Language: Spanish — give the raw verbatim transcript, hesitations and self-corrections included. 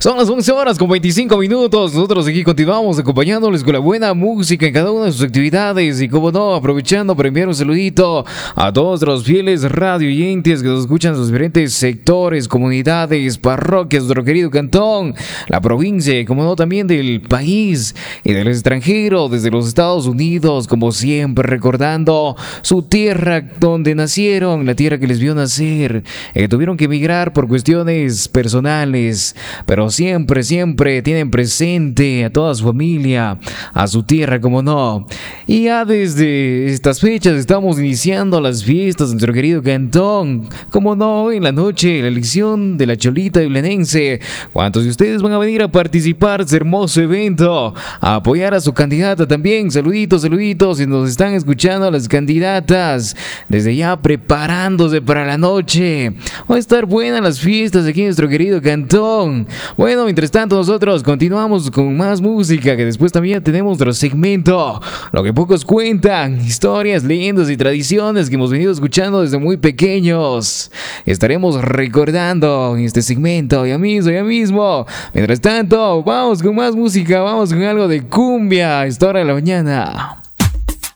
Son las once horas con veinticinco minutos. Nosotros aquí continuamos acompañándoles con la buena música en cada una de sus actividades. Y como no, aprovechando para enviar un saludito a todos los fieles radio oyentes que nos escuchan en sus diferentes sectores, comunidades, parroquias de nuestro querido cantón, la provincia, y como no, también del país y del extranjero, desde los Estados Unidos, como siempre, recordando su tierra donde nacieron, la tierra que les vio nacer, eh, tuvieron que emigrar por cuestiones personales, pero siempre, siempre tienen presente a toda su familia, a su tierra, como no. Y ya desde estas fechas estamos iniciando las fiestas de nuestro querido cantón, como no, en la noche, la elección de la Cholita Iblenense. ¿Cuántos de ustedes van a venir a participar de este hermoso evento? A apoyar a su candidata también. Saluditos, saluditos, si nos están escuchando las candidatas, desde ya preparándose para la noche. Va a estar buenas las fiestas aquí en nuestro querido cantón. Bueno, mientras tanto nosotros continuamos con más música, que después también tenemos otro segmento, lo que pocos cuentan, historias, leyendas y tradiciones que hemos venido escuchando desde muy pequeños. Estaremos recordando en este segmento, ya mismo, ya mismo. Mientras tanto, vamos con más música, vamos con algo de cumbia a esta hora de la mañana.